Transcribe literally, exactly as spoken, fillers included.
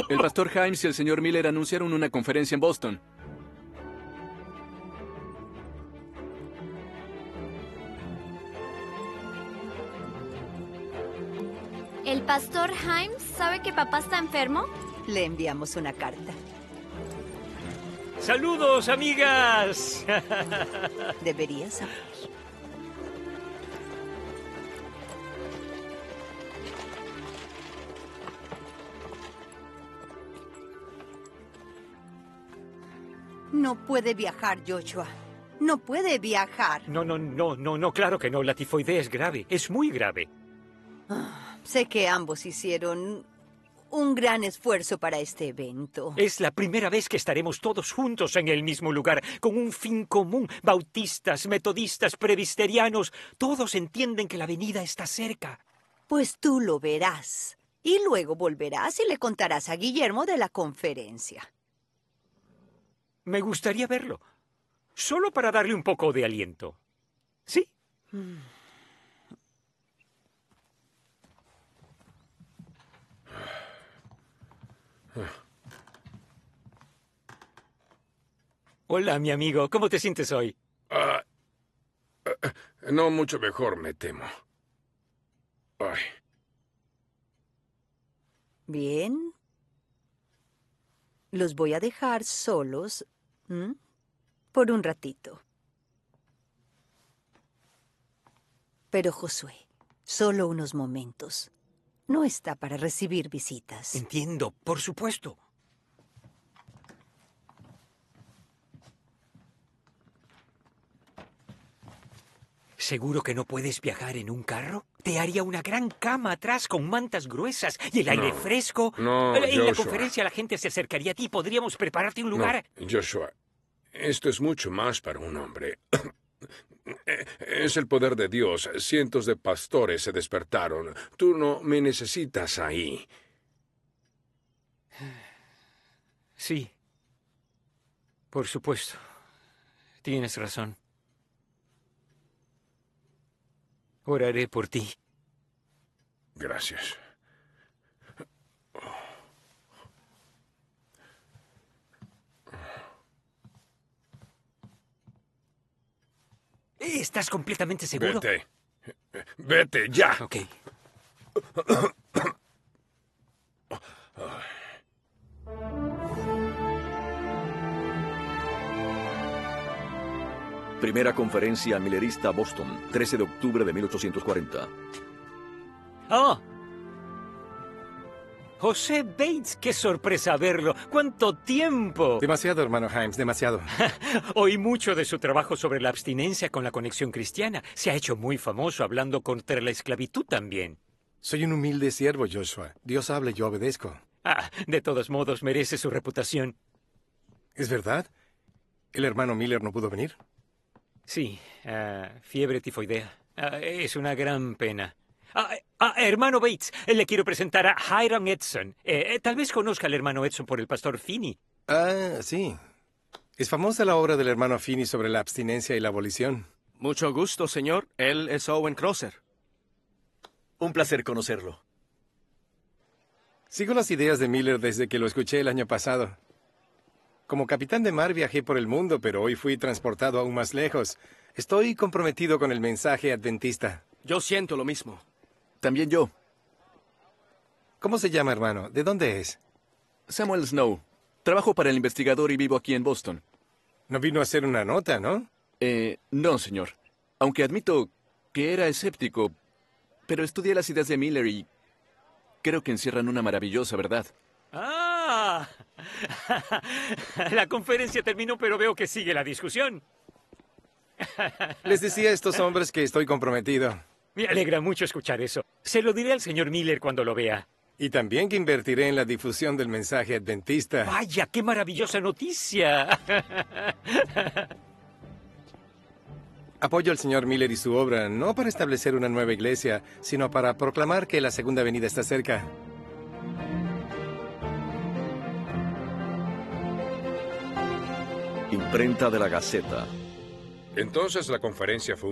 El pastor Himes y el señor Miller anunciaron una conferencia en Boston. ¿El pastor Himes sabe que papá está enfermo? Le enviamos una carta. ¡Saludos, amigas! Deberías saber. No puede viajar, Joshua. No puede viajar. No, no, no, no, no, claro que no. La tifoidea es grave. Es muy grave. Ah, sé que ambos hicieron un gran esfuerzo para este evento. Es la primera vez que estaremos todos juntos en el mismo lugar, con un fin común. Bautistas, metodistas, presbiterianos, todos entienden que la venida está cerca. Pues tú lo verás. Y luego volverás y le contarás a Guillermo de la conferencia. Me gustaría verlo. Solo para darle un poco de aliento. ¿Sí? Mm. Hola, mi amigo. ¿Cómo te sientes hoy? Uh, uh, no mucho mejor, me temo. Ay. Bien. Los voy a dejar solos, ¿m? por un ratito. Pero Josué, solo unos momentos. No está para recibir visitas. Entiendo, por supuesto. ¿Seguro que no puedes viajar en un carro? Te haría una gran cama atrás con mantas gruesas y el aire no, fresco. No, En Joshua. la conferencia la gente se acercaría a ti. ¿Podríamos prepararte un lugar? No, Joshua, esto es mucho más para un hombre. Es el poder de Dios. Cientos de pastores se despertaron. Tú no me necesitas ahí. Sí. Por supuesto. Tienes razón. Oraré por ti. Gracias. ¿Estás completamente seguro? Vete. Vete, ya. Ok. Primera conferencia millerista Boston, trece de octubre de mil ochocientos cuarenta. ¡Oh! José Bates, qué sorpresa verlo. ¡Cuánto tiempo! Demasiado, hermano Himes, demasiado. Oí mucho de su trabajo sobre la abstinencia con la Conexión Cristiana. Se ha hecho muy famoso hablando contra la esclavitud también. Soy un humilde siervo, Joshua. Dios habla y yo obedezco. Ah, de todos modos, merece su reputación. ¿Es verdad? ¿El hermano Miller no pudo venir? Sí, uh, fiebre tifoidea. Uh, es una gran pena. Ah, ah, hermano Bates, le quiero presentar a Hiram Edson. Eh, eh, tal vez conozca al hermano Edson por el pastor Finney. Ah, sí. Es famosa la obra del hermano Finney sobre la abstinencia y la abolición. Mucho gusto, señor. Él es Owen Crosser. Un placer conocerlo. Sigo las ideas de Miller desde que lo escuché el año pasado. Como capitán de mar viajé por el mundo, pero hoy fui transportado aún más lejos. Estoy comprometido con el mensaje adventista. Yo siento lo mismo. También yo. ¿Cómo se llama, hermano? ¿De dónde es? Samuel Snow. Trabajo para el investigador y vivo aquí en Boston. No vino a hacer una nota, ¿no? Eh, no, señor. Aunque admito que era escéptico, pero estudié las ideas de Miller y creo que encierran una maravillosa verdad. ¡Ah! La conferencia terminó, pero veo que sigue la discusión. Les decía a estos hombres que estoy comprometido. Me alegra mucho escuchar eso. Se lo diré al señor Miller cuando lo vea. Y también que invertiré en la difusión del mensaje adventista. ¡Vaya, qué maravillosa noticia! Apoyo al señor Miller y su obra, no para establecer una nueva iglesia, sino para proclamar que la segunda venida está cerca. Imprenta de la Gaceta. Entonces la conferencia fue